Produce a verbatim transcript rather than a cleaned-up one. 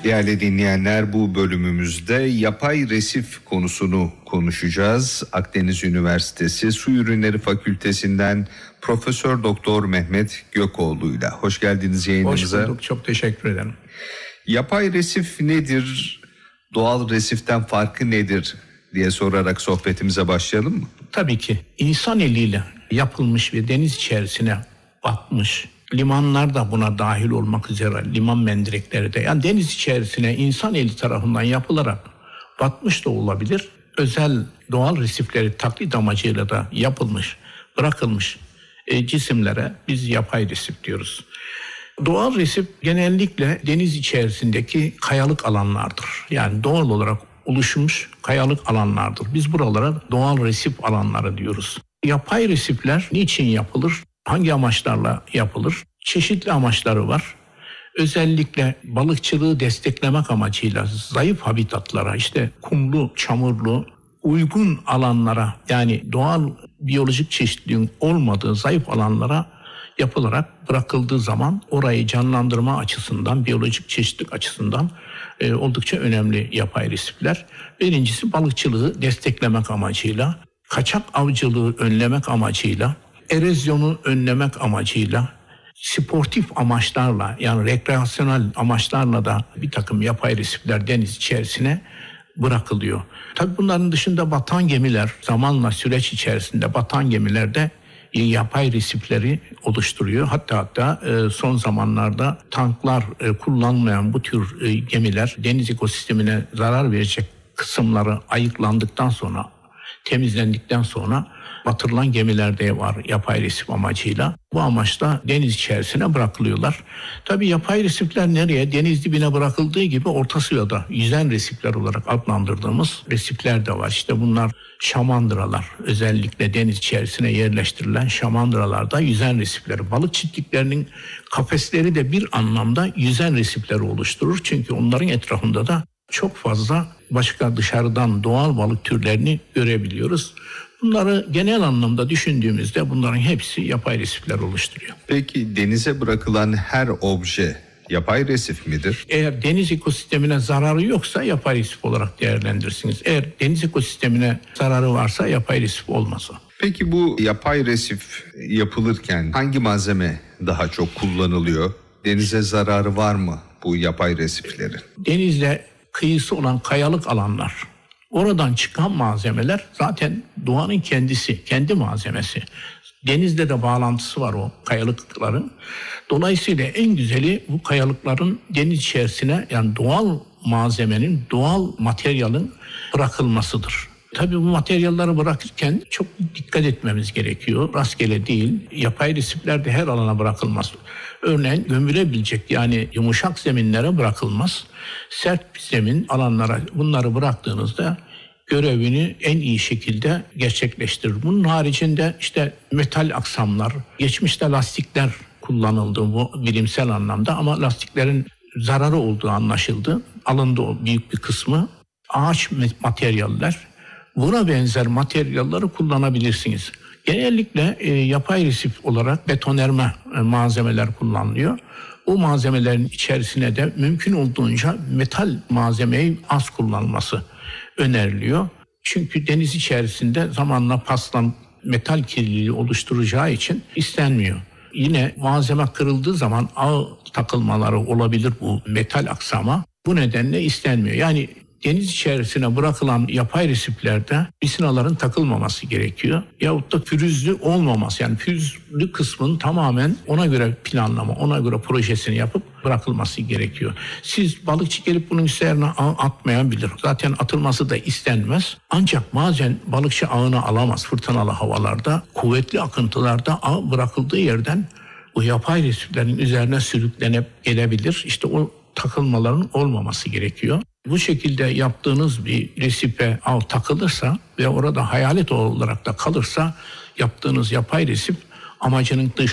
Değerli dinleyenler, bu bölümümüzde yapay resif konusunu konuşacağız. Akdeniz Üniversitesi Su Ürünleri Fakültesinden Profesör Doktor Mehmet Gökoğlu'yla. Hoş geldiniz yayınımıza. Hoş bulduk, çok teşekkür ederim. Yapay resif nedir? Doğal resiften farkı nedir diye sorarak sohbetimize başlayalım mı? Tabii ki. İnsan eliyle yapılmış ve deniz içerisine batmış, limanlar da buna dahil olmak üzere, liman mendirekleri de, yani deniz içerisine insan eli tarafından yapılarak batmış da olabilir. Özel doğal resifleri taklit amacıyla da yapılmış, bırakılmış e, cisimlere biz yapay resif diyoruz. Doğal resif genellikle deniz içerisindeki kayalık alanlardır. Yani doğal olarak oluşmuş kayalık alanlardır. Biz buralara doğal resif alanları diyoruz. Yapay resifler niçin yapılır? Hangi amaçlarla yapılır? Çeşitli amaçları var. Özellikle balıkçılığı desteklemek amacıyla zayıf habitatlara, işte kumlu, çamurlu, uygun alanlara, yani doğal biyolojik çeşitliliğin olmadığı zayıf alanlara yapılarak bırakıldığı zaman orayı canlandırma açısından, biyolojik çeşitlilik açısından e, oldukça önemli yapay resifler. Birincisi balıkçılığı desteklemek amacıyla, kaçak avcılığı önlemek amacıyla, erozyonu önlemek amacıyla, sportif amaçlarla, yani rekreasyonel amaçlarla da bir takım yapay resifler deniz içerisine bırakılıyor. Tabii bunların dışında batan gemiler, zamanla süreç içerisinde batan gemiler de yapay resifleri oluşturuyor. Hatta hatta son zamanlarda tanklar kullanmayan bu tür gemiler deniz ekosistemine zarar verecek kısımları ayıklandıktan sonra, temizlendikten sonra batırılan gemiler de var yapay resif amacıyla. Bu amaçla deniz içerisine bırakılıyorlar. Tabii yapay resifler nereye? Deniz dibine bırakıldığı gibi Orta Su'da yüzen resifler olarak adlandırdığımız resifler de var. İşte bunlar şamandıralar. Özellikle deniz içerisine yerleştirilen şamandıralarda yüzen resifleri. Balık çiftliklerinin kafesleri de bir anlamda yüzen resifleri oluşturur. Çünkü onların etrafında da çok fazla başka dışarıdan doğal balık türlerini görebiliyoruz. Bunları genel anlamda düşündüğümüzde bunların hepsi yapay resifler oluşturuyor. Peki denize bırakılan her obje yapay resif midir? Eğer deniz ekosistemine zararı yoksa yapay resif olarak değerlendirirsiniz. Eğer deniz ekosistemine zararı varsa yapay resif olmaz o. Peki bu yapay resif yapılırken hangi malzeme daha çok kullanılıyor? Denize zararı var mı bu yapay resiflerin? Denizle kıyısı olan kayalık alanlar, oradan çıkan malzemeler zaten doğanın kendisi, kendi malzemesi. Denizle de bağlantısı var o kayalıkların. Dolayısıyla en güzeli bu kayalıkların deniz içerisine, yani doğal malzemenin, doğal materyalin bırakılmasıdır. Tabii bu materyalleri bırakırken çok dikkat etmemiz gerekiyor. Rastgele değil. Yapay resifler de her alana bırakılmaz. Örneğin gömülebilecek, yani yumuşak zeminlere bırakılmaz. Sert bir zemin alanlara bunları bıraktığınızda görevini en iyi şekilde gerçekleştirir. Bunun haricinde işte metal aksamlar, geçmişte lastikler kullanıldı bu bilimsel anlamda, ama lastiklerin zararı olduğu anlaşıldı. Alındı o büyük bir kısmı. Ağaç materyaller, buna benzer materyalleri kullanabilirsiniz. Genellikle e, yapay resif olarak betonerme e, malzemeler kullanılıyor. O malzemelerin içerisine de mümkün olduğunca metal malzemeyi az kullanılması öneriliyor. Çünkü deniz içerisinde zamanla paslan metal kirliliği oluşturacağı için istenmiyor. Yine malzeme kırıldığı zaman ağ takılmaları olabilir bu metal aksama. Bu nedenle istenmiyor. Yani deniz içerisine bırakılan yapay resiflerde misinaların takılmaması gerekiyor. Yahut da pürüzlü olmaması, yani pürüzlü kısmın tamamen ona göre planlama, ona göre projesini yapıp bırakılması gerekiyor. Siz balıkçı gelip bunun üzerine ağ atmayabilir. Zaten atılması da istenmez. Ancak bazen balıkçı ağını alamaz fırtınalı havalarda, kuvvetli akıntılarda ağ bırakıldığı yerden o yapay resiflerin üzerine sürüklenip gelebilir. İşte o takılmaların olmaması gerekiyor. Bu şekilde yaptığınız bir resife av takılırsa ve orada hayalet olarak da kalırsa yaptığınız yapay resif amacının dış